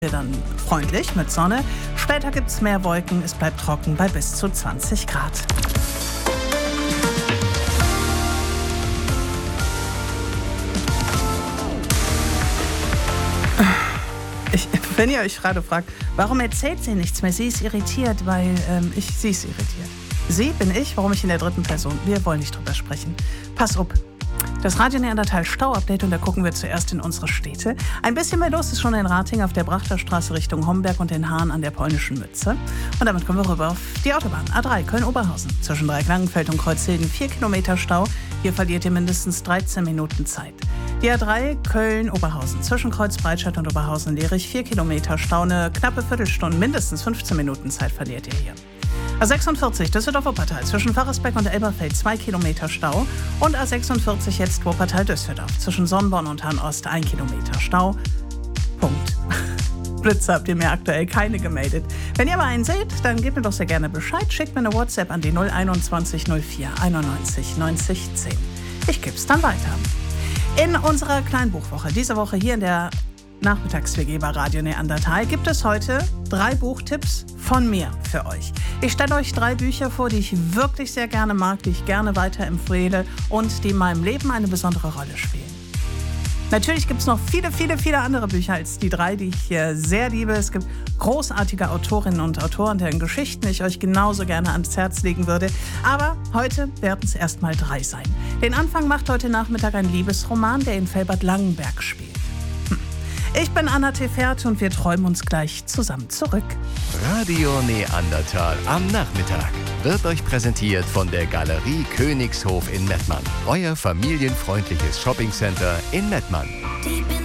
Dann freundlich mit Sonne. Später gibt es mehr Wolken, es bleibt trocken bei bis zu 20 Grad. Wenn ihr euch gerade fragt, warum erzählt sie nichts mehr? Sie ist irritiert, weil sie ist irritiert. Sie bin ich, warum ich in der dritten Person? Wir wollen nicht drüber sprechen. Pass auf. Das Radio Neandertal Stau-Update, und da gucken wir zuerst in unsere Städte. Ein bisschen mehr los ist schon in Ratingen auf der Brachterstraße Richtung Homberg und in Hahn an der polnischen Mütze. Und damit kommen wir rüber auf die Autobahn. A3 Köln-Oberhausen. Zwischen Dreieck-Langenfeld und Kreuzhilden 4 Kilometer Stau. Hier verliert ihr mindestens 13 Minuten Zeit. Die A3 Köln-Oberhausen. Zwischen Kreuz-Breitscheid und Oberhausen-Lierich 4 Kilometer Stau. Eine knappe Viertelstunde, mindestens 15 Minuten Zeit verliert ihr hier. A46 Düsseldorf-Wuppertal zwischen Pfarrersbeck und Elberfeld 2 Kilometer Stau und A46 jetzt Wuppertal-Düsseldorf zwischen Sonnborn und Hahn-Ost 1 Kilometer Stau. Punkt. Blitze habt ihr mir aktuell keine gemeldet. Wenn ihr mal einen seht, dann gebt mir doch sehr gerne Bescheid. Schickt mir eine WhatsApp an die 021 04 91 90 10. Ich geb's dann weiter. In unserer kleinen Buchwoche, diese Woche hier in der Nachmittags-WG bei Radio Neandertal, gibt es heute 3 Buchtipps von mir für euch. Ich stelle euch 3 Bücher vor, die ich wirklich sehr gerne mag, die ich gerne weiterempfehle und die in meinem Leben eine besondere Rolle spielen. Natürlich gibt es noch viele andere Bücher als die 3, die ich sehr liebe. Es gibt großartige Autorinnen und Autoren, deren Geschichten ich euch genauso gerne ans Herz legen würde. Aber heute werden es erstmal 3 sein. Den Anfang macht heute Nachmittag ein Liebesroman, der in Felbert-Langenberg spielt. Ich bin Anna Tefert und wir träumen uns gleich zusammen zurück. Radio Neandertal am Nachmittag wird euch präsentiert von der Galerie Königshof in Mettmann. Euer familienfreundliches Shoppingcenter in Mettmann.